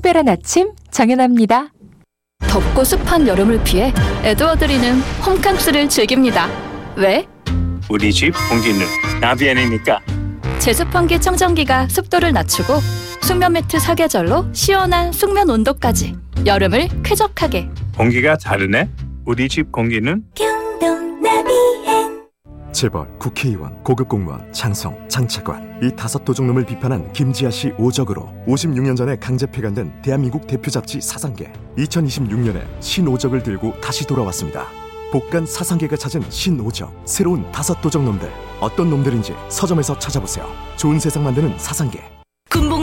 특별한 아침 정연아입니다. 덥고 습한 여름을 피해 에드워드리는 홈캉스를 즐깁니다. 왜? 우리 집 공기는 나비엔이니까. 제습환기 청정기가 습도를 낮추고 숙면 매트 사계절로 시원한 숙면 온도까지 여름을 쾌적하게. 공기가 다르네. 우리 집 공기는 경동 나비엔. 재벌, 국회의원, 고급 공무원, 장성, 장차관 이 5도둑놈을 비판한 김지아 씨 오적으로 56년 전에 강제 폐간된 대한민국 대표 잡지 사상계. 2026년에 신오적을 들고 다시 돌아왔습니다. 복간 사상계가 찾은 신오적, 새로운 5도둑놈들. 어떤 놈들인지 서점에서 찾아보세요. 좋은 세상 만드는 사상계. 군복